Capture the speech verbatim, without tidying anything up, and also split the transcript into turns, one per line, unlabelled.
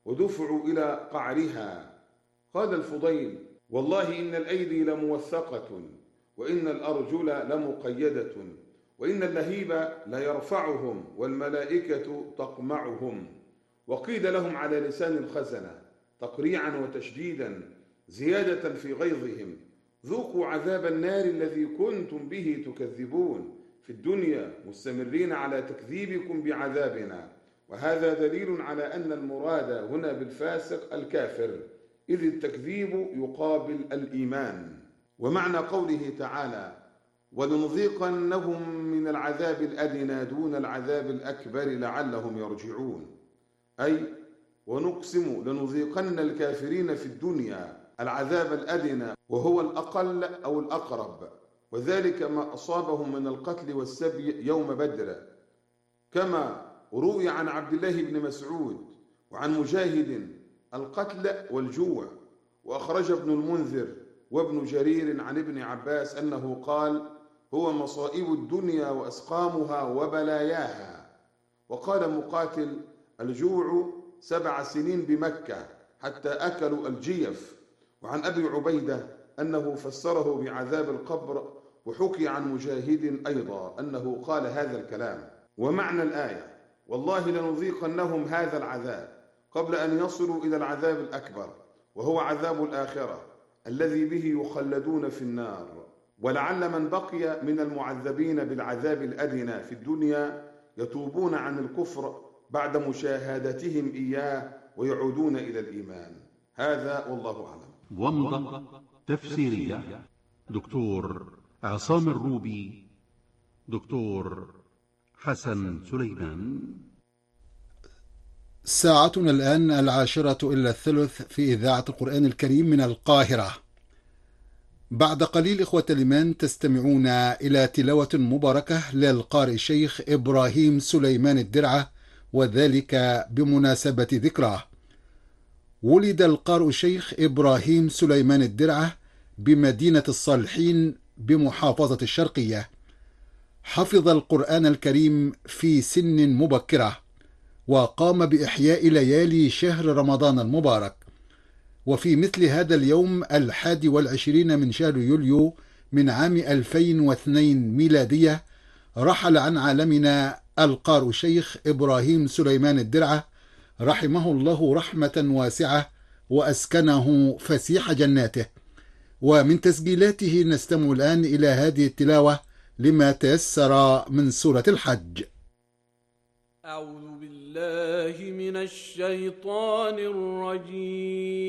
ودفعوا إلى قعرها. قال الفضيل: والله إن الأيدي لموثقة، وإن الأرجل لمقيدة، وإن اللهيب ليرفعهم، والملائكة تقمعهم. وقيل لهم على لسان الخزنة تقريعا وتشديدا زيادة في غيظهم: ذوقوا عذاب النار الذي كنتم به تكذبون في الدنيا، مستمرين على تكذيبكم بعذابنا. وهذا دليل على أن المراد هنا بالفاسق الكافر، إذ التكذيب يقابل الإيمان. ومعنى قوله تعالى: ولنذيقنهم من العذاب الأدنى دون العذاب الأكبر لعلهم يرجعون، أي ونقسم لنذيقن الكافرين في الدنيا العذاب الأدنى، وهو الأقل أو الأقرب، وذلك ما أصابهم من القتل والسبي يوم بدر، كما روي عن عبد الله بن مسعود وعن مجاهد القتل والجوع. وأخرج ابن المنذر وابن جرير عن ابن عباس أنه قال: هو مصائب الدنيا وأسقامها وبلاياها. وقال مقاتل: الجوع سبع سنين بمكة حتى أكلوا الجيف. وعن أبي عبيدة أنه فسره بعذاب القبر. وحكي عن مجاهد أيضا أنه قال هذا الكلام. ومعنى الآية: والله لنذيقنهم هذا العذاب قبل أن يصلوا إلى العذاب الأكبر، وهو عذاب الآخرة الذي به يخلدون في النار. ولعل من بقي من المعذبين بالعذاب الأدنى في الدنيا يتوبون عن الكفر بعد مشاهدتهم إياه ويعودون إلى الإيمان. هذا والله أعلم.
ومضة تفسيرية دكتور عصام الروبي، دكتور حسن سليمان.
ساعتنا الآن العاشرة إلا الثلث في إذاعة القرآن الكريم من القاهرة. بعد قليل إخوة الإيمان تستمعون إلى تلاوة مباركة للقارئ الشيخ إبراهيم سليمان الدرعة، وذلك بمناسبة ذكراه. ولد القارئ الشيخ إبراهيم سليمان الدرعة بمدينة الصالحين بمحافظة الشرقية. حفظ القرآن الكريم في سن مبكرة، وقام بإحياء ليالي شهر رمضان المبارك. وفي مثل هذا اليوم الحادي والعشرين من شهر يوليو من عام ألفين واثنين ميلادية رحل عن عالمنا القارئ الشيخ إبراهيم سليمان الدرعة رحمه الله رحمة واسعة وأسكنه فسيح جناته. ومن تسجيلاته نستمع الآن إلى هذه التلاوة لما تيسر من سورة الحج.
أعوذ بالله من الشيطان الرجيم.